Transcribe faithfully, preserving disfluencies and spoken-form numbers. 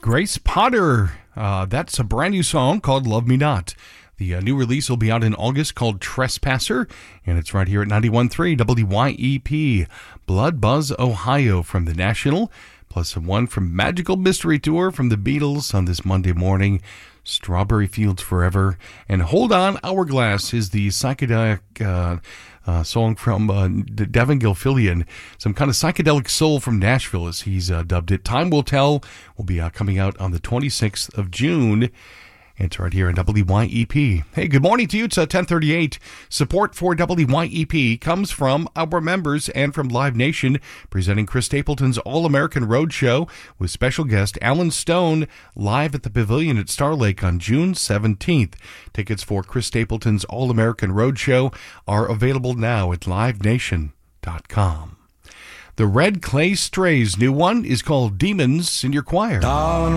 Grace Potter. Uh, that's a brand new song called Love Me Not. The uh, new release will be out in August called Trespasser, and it's right here at ninety-one point three W Y E P. Blood Buzz, Ohio from The National, plus one from Magical Mystery Tour from the Beatles on this Monday morning. Strawberry Fields Forever. And Hold On, Hourglass is the psychedelic uh, uh, song from uh, Devin Gilfillian. Some kind of psychedelic soul from Nashville, as he's uh, dubbed it. Time Will Tell will be uh, coming out on the twenty-sixth of June. It's right here on W Y E P. Hey, good morning to you. It's uh, ten thirty-eight. Support for W Y E P comes from our members and from Live Nation, presenting Chris Stapleton's All-American Roadshow with special guest Alan Stone live at the Pavilion at Star Lake on June seventeenth. Tickets for Chris Stapleton's All-American Roadshow are available now at live nation dot com. The Red Clay Strays' new one is called Demons in Your Choir. Darling,